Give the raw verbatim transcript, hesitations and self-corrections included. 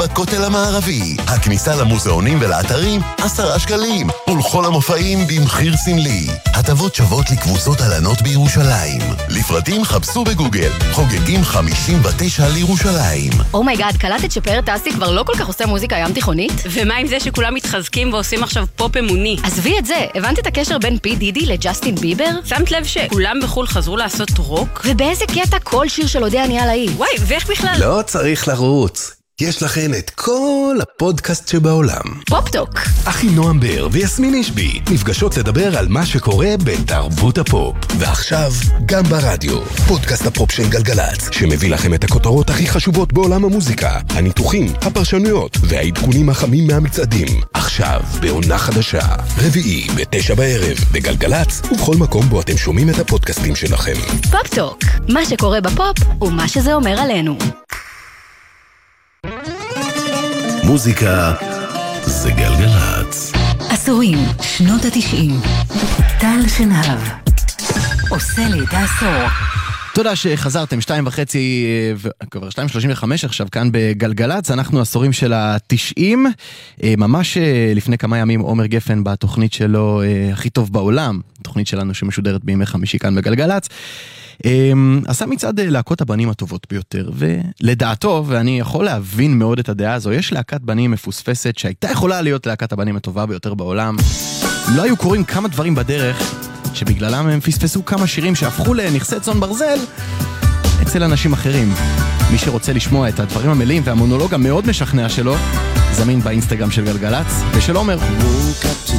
בכותל המערבי. הכניסה למוזיאונים ולאתרים עשרה שקלים, ולכל המופעים במחיר סמלי. הטבות שוות לקבוצות הלנות בירושלים. לפרטים חפשו בגוגל, חוגגים חמישים ותשע לירושלים. אומייגאד, קלטת שפאר טסי כבר לא כל כך עושה מוזיקה ים תיכונית? ומה עם זה שכולם מתחזקים ועושים עכשיו פופ אמוני? עזבי את זה, הבנת את הקשר בין פי דידי לג'סטין ביבר? שמת לב שכולם בחול חזרו לעשות רוק? ובאיזה קטע כל שיר של אודה נהיה להיט? וואי, ואיך בכלל? לא צריך לרוץ. יש לכן את כל הפודקאסט שבעולם. פופ-טוק. אחי נועם בר ויסמין אישבי נפגשות לדבר על מה שקורה בתרבות הפופ. ועכשיו גם ברדיו, פודקאסט הפופ של גלגלץ, שמביא לכם את הכותרות הכי חשובות בעולם המוזיקה, הניתוחים, הפרשנויות והעדכונים החמים מהמצעדים. עכשיו בעונה חדשה, רביעי בתשע בערב בגלגלץ, ובכל מקום בו אתם שומעים את הפודקאסטים שלכם. פופ-טוק, מה שקורה בפופ ומה שזה אומר עלינו. מוזיקה זה גלגלץ. עשורים, שנות התשעים. טל שנהב עושה לי את העשור. תודה שחזרתם, שתיים וחצי, כבר שתיים שלושים וחמש עכשיו כאן בגלגלץ. אנחנו עשורים של התשעים. ממש לפני כמה ימים עומר גפן בתוכנית שלו הכי טוב בעולם, תוכנית שלנו שמשודרת בימי חמישי כאן בגלגלץ, עשה מצעד להקות הבנים הטובות ביותר, ולדעתו, ואני יכול להבין מאוד את הדעה הזו, יש להקת בנים מפוספסת שהייתה יכולה להיות להקת הבנים הטובה ביותר בעולם. לא היו קוראים כמה דברים בדרך שבגללם הם פספסו כמה שירים שהפכו לנכסי צאן ברזל אצל אנשים אחרים. מי שרוצה לשמוע את הדברים המלאים והמונולוג המאוד משכנע שלו, זמין באינסטגרם של גלגלץ ושל עומר. Woke up